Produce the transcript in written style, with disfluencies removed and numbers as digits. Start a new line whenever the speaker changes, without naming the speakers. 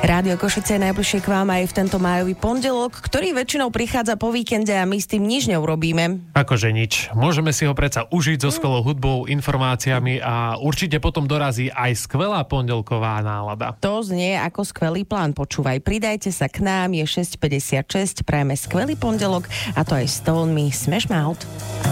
Rádio Košice je najbližšie k vám aj v tento májový pondelok, ktorý väčšinou prichádza po víkende a my s tým nič neurobíme.
Akože nič. Môžeme si ho predsa užiť so skvelou hudbou, informáciami a určite potom dorazí aj skvelá pondelková nálada.
To znie ako skvelý plán. Počúvaj, pridajte sa k nám, je 6:56, prajeme skvelý pondelok a to aj s tónmi Smash Mouth.